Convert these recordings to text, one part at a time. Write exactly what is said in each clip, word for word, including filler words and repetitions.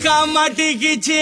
அக்கா மாட்டிக்கிச்சு.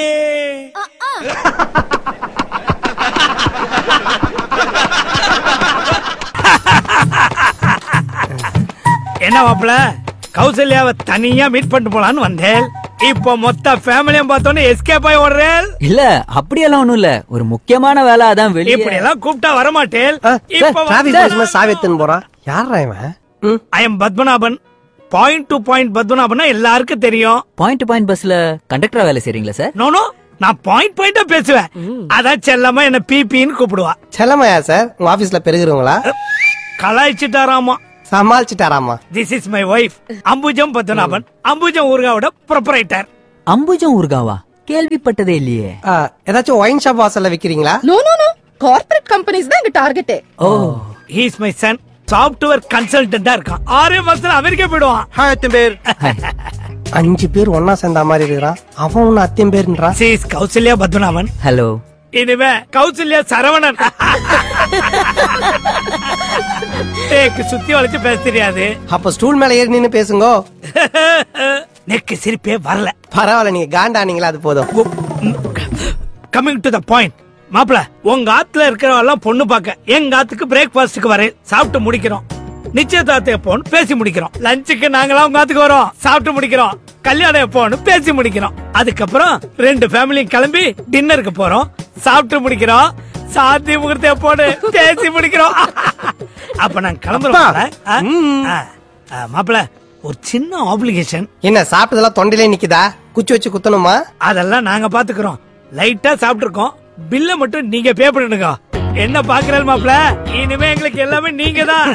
என்ன மாப்பிள, கௌசல்யாவை தனியா மீட் பண்ணிட்டு போலான்னு வந்தேன். இப்போ மொத்த ஃபேமிலியும் பார்த்தோன்னே எஸ்கேப் ஆகி ஓடுறேன். இல்ல அப்படியெல்லாம் ஒண்ணும் இல்ல, ஒரு முக்கியமான வேலை அதான் வெளியே. இப்படி எல்லாம் கூப்பிட்டா வர மாட்டேன். சாவியத்தின் போறான். யாரா இவன்? I am Padmanabhan. Point to point Padmanabhan எல்லாருக்கும் தெரியும். பாயிண்ட் டு பாயிண்ட் பஸ்ல கண்டக்டரா வேலை செய்றீங்களா சார்? நோ நோ, நான் பாயிண்ட் பாயிண்டா பேசுவேன். அதான் செல்லமா என்ன பிபின்னு கூப்பிடுவா. செல்லமாயா சார்? உங்க ஆபீஸ்ல பெருகிறவங்களா? கலாய்ச்சிட்டாராமா, சமாளிச்சுட்டாராமா. This is my wife Ambujam Padmanabhan. Ambujam ஊர்காவோட proprietor. Ambujam ஊர்காவா? கேள்விப்பட்டதே இல்லையே. ஏதாச்சும் ஒயின் ஷாப் வாசல்ல விக்கிறீங்களா? No no no, corporate companies தான் எங்க target. O, he is my son. Software கன்சல்டன்டா இருக்கான். ஆறே மாசத்துல அமெரிக்கா போயிடுவான். அத்தியம் பேர் அஞ்சு பேர் ஒன்னா சேர்ந்த மாதிரி இருக்கிறான். அவன் ஒன்னு அத்தியம் பேருன்றான். C is Kausalya Padmanabhan. Hello. இனிமே கௌசல்யா சரவணன். தேக்கு சுத்தி வளைச்சு பேச தெரியாது. அப்ப ஸ்டூல் மேல ஏறி நின்னு பேசுங்க. நெக்கு சிரிப்பே வரல. பரவாயில்ல, நீங்க காண்டானீங்களா, அது போதும். Coming to the point. மாப்பிள, உங்க ஆத்துல இருக்கிறவெல்லாம் பொண்ணு பாக்க எங்க ஆத்துக்கு பிரேக்பாஸ்டுக்கு வரேன். சாப்பிட்டு முடிக்கிறோம். நிச்சயதார்த்தம் எப்போன்னு பேசி முடிக்கிறோம். லஞ்சுக்கு நாங்களாம் உங்க ஆத்துக்கு வரோம், சாப்பிட்டு முடிக்கிறோம். கல்யாணம் எப்போன்னு பேசி முடிக்கிறோம். அதுக்கப்புறம் ரெண்டு ஃபேமிலியும் கிளம்பி டின்னருக்கு போறோம், சாப்பிட்டு முடிக்கிறோம். சாந்தி முகூர்த்தம் எப்போன்னு பேசி முடிக்கிறோம். அப்ப நான் கிளம்புறோம். மாப்பிள, ஒரு சின்ன ஆப்ளிகேஷன். என்ன சாப்பிட்டதெல்லாம் தொண்டையிலே நிக்குதா? குச்சி வச்சு குத்தணுமா? அதெல்லாம் நாங்க பாத்துக்கிறோம். லைட்டா சாப்பிட்டு இருக்கோம். பில்ல மட்டும் நீங்க பே பண்ணுங்க. என்ன பாக்குறாள் மாப்ள, இனிமே எங்களுக்கு எல்லாமே நீங்க தான்.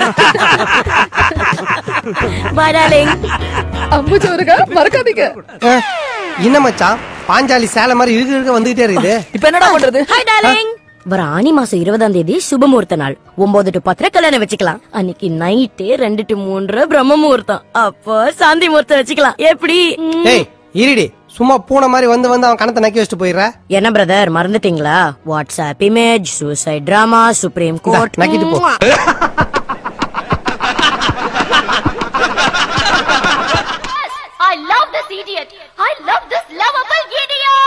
By darling. அம்புஜோருங்க மறக்காதீங்க. என்ன மச்சான், பாஞ்சாலி சேலை மாதிரி இழுக்க இழுக்க வந்துகிட்டே இருக்குது. இப்ப என்னடா பண்றது? Hi darling. வர ஆனி மாசம் இருபதாம் தேதி சுபமுகூர்த்த நாள். ஒன்பது டு பத்திர கல்யாணம் வச்சுக்கலாம். அன்னைக்கு நைட்டு ரெண்டு டு மூன்று பிரம்ம முகூர்த்தம். அப்போ சாந்தி முகூர்த்தம் வச்சுக்கலாம். எப்படி? ஏய் இருடி, சும்மா பூனை மாதிரி வந்து வந்து அவன் கணத்தை நக்கி வச்சுட்டு போயிடுற. என்ன பிரதர் மறந்துட்டீங்களா? WhatsApp image, suicide drama, supreme court. நக்கிட்டு போ.